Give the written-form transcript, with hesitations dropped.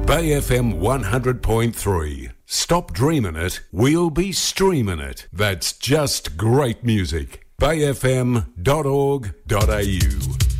Bay FM 100.3. Stop dreaming it, we'll be streaming it. That's just great music. bayfm.org.au